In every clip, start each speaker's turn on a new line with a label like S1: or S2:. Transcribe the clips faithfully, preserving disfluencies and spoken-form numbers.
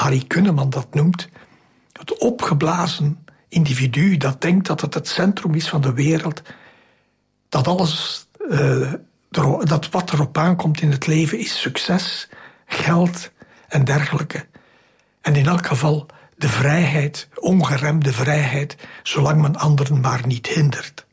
S1: Harry Kunneman dat noemt, het opgeblazen individu dat denkt dat het het centrum is van de wereld, dat alles, uh, dat wat erop aankomt in het leven is succes, geld en dergelijke. En in elk geval de vrijheid, ongeremde vrijheid, zolang men anderen maar niet hindert.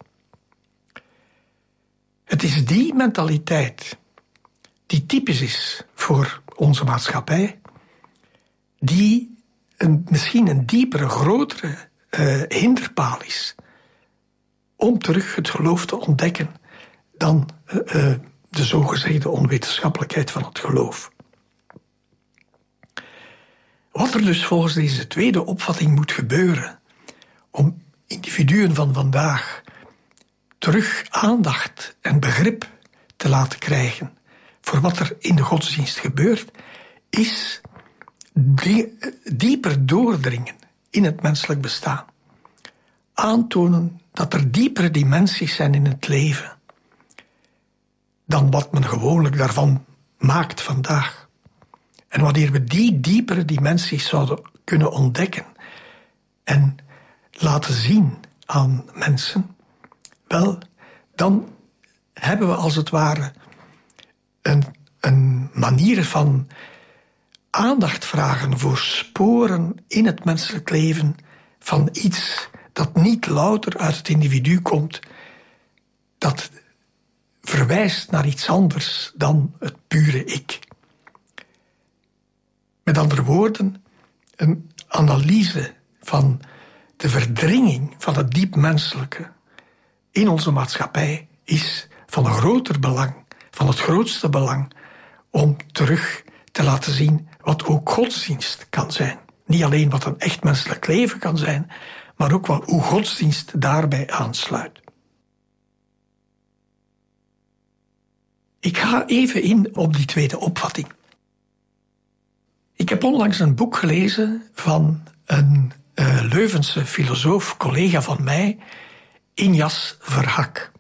S1: Het is die mentaliteit die typisch is voor onze maatschappij, die een, misschien een diepere, grotere uh, hinderpaal is om terug het geloof te ontdekken dan uh, uh, de zogezegde onwetenschappelijkheid van het geloof. Wat er dus volgens deze tweede opvatting moet gebeuren om individuen van vandaag terug aandacht en begrip te laten krijgen voor wat er in de godsdienst gebeurt, is die, dieper doordringen in het menselijk bestaan. Aantonen dat er diepere dimensies zijn in het leven dan wat men gewoonlijk daarvan maakt vandaag. En wanneer we die diepere dimensies zouden kunnen ontdekken en laten zien aan mensen, wel, dan hebben we als het ware een, een manier van aandacht vragen voor sporen in het menselijk leven van iets dat niet louter uit het individu komt, dat verwijst naar iets anders dan het pure ik. Met andere woorden, een analyse van de verdringing van het diep menselijke in onze maatschappij is van een groter belang, van het grootste belang, om terug te laten zien wat ook godsdienst kan zijn. Niet alleen wat een echt menselijk leven kan zijn, maar ook wat, hoe godsdienst daarbij aansluit. Ik ga even in op die tweede opvatting. Ik heb onlangs een boek gelezen van een uh, Leuvense filosoof, collega van mij, Injas Verhak.